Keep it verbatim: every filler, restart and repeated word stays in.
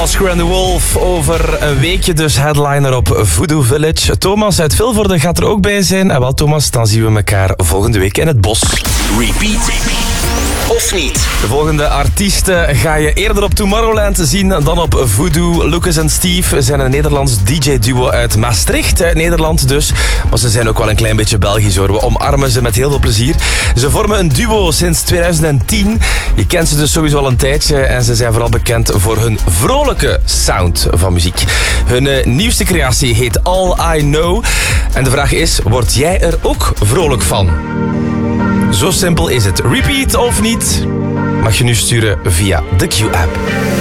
Oscar and the Wolf over een weekje dus headliner op Voodoo Village. Thomas uit Vilvoorde gaat er ook bij zijn. En wel Thomas, dan zien we elkaar volgende week in het bos. Repeat of niet? De volgende artiesten ga je eerder op Tomorrowland zien dan op Voodoo. Lucas en Steve zijn een Nederlands D J-duo uit Maastricht, uit Nederland dus. Maar ze zijn ook wel een klein beetje Belgisch hoor. We omarmen ze met heel veel plezier. Ze vormen een duo sinds tweeduizend tien. Je kent ze dus sowieso al een tijdje en ze zijn vooral bekend voor hun vrolijke sound van muziek. Hun uh, nieuwste creatie heet All I Know. En de vraag is, word jij er ook vrolijk van? Zo simpel is het. Repeat of niet? Mag je nu sturen via de Q-app.